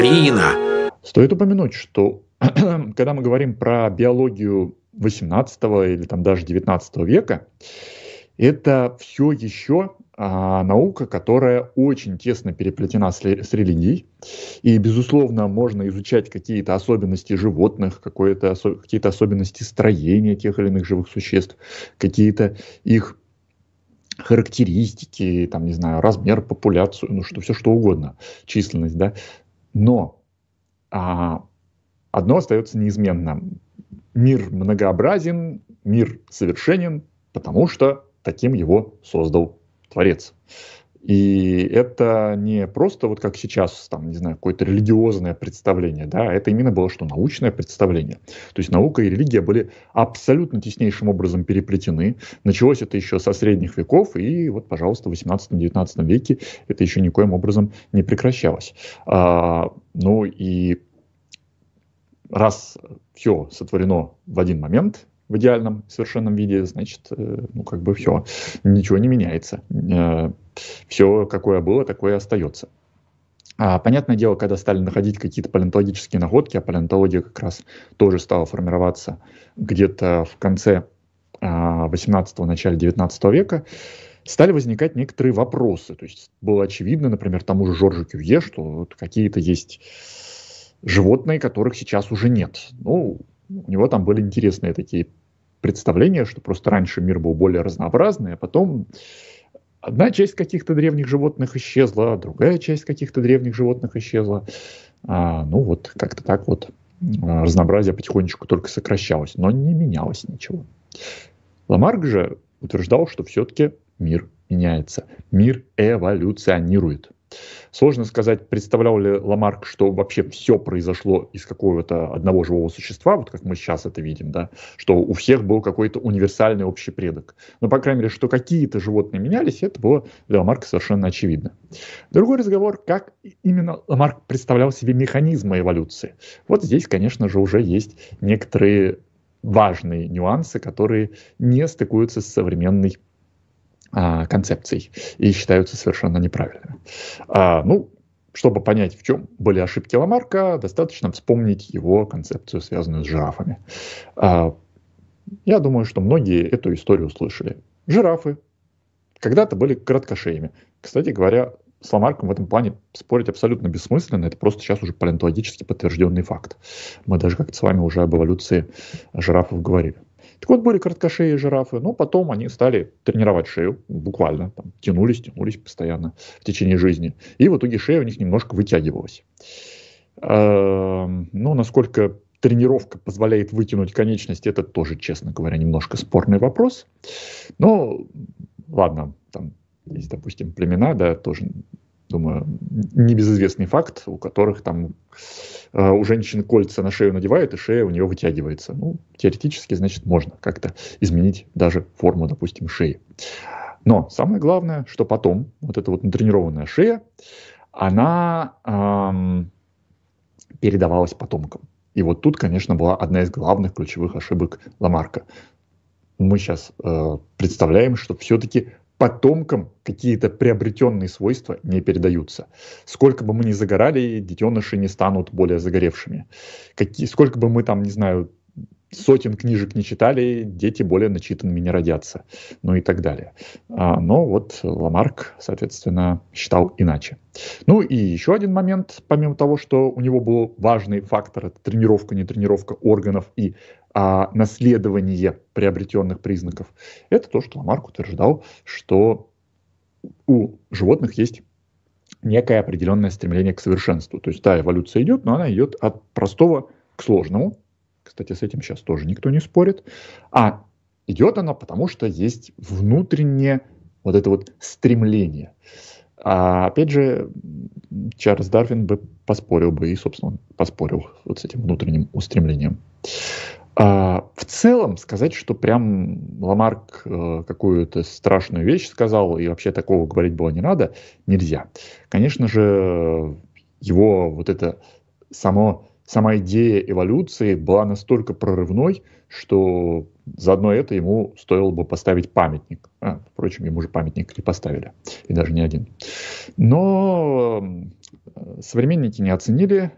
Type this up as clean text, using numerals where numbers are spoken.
Стоит упомянуть, что когда мы говорим про биологию XVIII или там даже XIX века, это все еще наука, которая очень тесно переплетена с религией. И, безусловно, можно изучать какие-то особенности животных, какие-то особенности строения тех или иных живых существ, какие-то их характеристики, там, не знаю, размер, популяцию, ну, все что угодно, численность, да. Но одно остается неизменным. Мир многообразен, мир совершенен, потому что таким его создал Творец. И это не просто вот как сейчас, там, не знаю, какое-то религиозное представление, да, это именно было что научное представление. То есть наука и религия были абсолютно теснейшим образом переплетены. Началось это еще со средних веков, и вот, пожалуйста, в 18-19 веке это еще никоим образом не прекращалось. Ну и раз все сотворено в один момент, в идеальном совершенном виде, значит, ну как бы все, ничего не меняется. Все, какое было, такое и остается. Понятное дело, когда стали находить какие-то палеонтологические находки, а палеонтология как раз тоже стала формироваться где-то в конце 18-го, начале 19 века, стали возникать некоторые вопросы. То есть было очевидно, например, тому же Жоржу Кювье, что вот какие-то есть животные, которых сейчас уже нет. Ну, у него там были интересные такие представления, что просто раньше мир был более разнообразный, а потом одна часть каких-то древних животных исчезла, другая часть каких-то древних животных исчезла. Ну вот, как-то так вот разнообразие потихонечку только сокращалось, но не менялось ничего. Ламарк же утверждал, что все-таки мир меняется, мир эволюционирует. Сложно сказать, представлял ли Ламарк, что вообще все произошло из какого-то одного живого существа, вот как мы сейчас это видим, да, что у всех был какой-то универсальный общий предок. Но, по крайней мере, что какие-то животные менялись, это было для Ламарка совершенно очевидно. Другой разговор, как именно Ламарк представлял себе механизмы эволюции. Вот здесь, конечно же, уже есть некоторые важные нюансы, которые не стыкуются с современной концепций и считаются совершенно неправильными. Ну, чтобы понять, в чем были ошибки Ламарка, достаточно вспомнить его концепцию, связанную с жирафами. Я думаю, что многие эту историю слышали. Жирафы когда-то были короткошеями. Кстати говоря, с Ламарком в этом плане спорить абсолютно бессмысленно. Это просто сейчас уже палеонтологически подтвержденный факт. Мы даже как-то с вами уже об эволюции жирафов говорили. Так вот, были короткошеи жирафы, но потом они стали тренировать шею, буквально, там, тянулись постоянно в течение жизни. И в итоге шея у них немножко вытягивалась. Ну, насколько тренировка позволяет вытянуть конечность, это тоже, честно говоря, немножко спорный вопрос. Но, ладно, там есть, допустим, племена, да, тоже, думаю, небезызвестный факт, у которых там у женщин кольца на шею надевают, и шея у нее вытягивается. Ну, теоретически, значит, можно как-то изменить даже форму, допустим, шеи. Но самое главное, что потом вот эта вот натренированная шея, она передавалась потомкам. И вот тут, конечно, была одна из главных ключевых ошибок Ламарка. Мы сейчас представляем, что все-таки потомкам какие-то приобретенные свойства не передаются. Сколько бы мы ни загорали, детеныши не станут более загоревшими. Сколько бы мы там, не знаю, сотен книжек не читали, дети более начитанными не родятся. Ну и так далее. Но вот Ламарк, соответственно, считал иначе. Ну и еще один момент, помимо того, что у него был важный фактор, это тренировка, не тренировка органов и наследование приобретенных признаков, это то, что Ламарк утверждал, что у животных есть некое определенное стремление к совершенству. То есть, да, эволюция идет, но она идет от простого к сложному. Кстати, с этим сейчас тоже никто не спорит. А идет она потому, что есть внутреннее вот это вот стремление. Опять же, Чарльз Дарвин бы поспорил бы, и, собственно, он поспорил вот с этим внутренним устремлением. В целом сказать, что прям Ламарк какую-то страшную вещь сказал, и вообще такого говорить было не надо, нельзя. Конечно же, его вот это сама идея эволюции была настолько прорывной, что заодно это ему стоило бы поставить памятник. Впрочем, ему же памятник и поставили, и даже не один. Но современники не оценили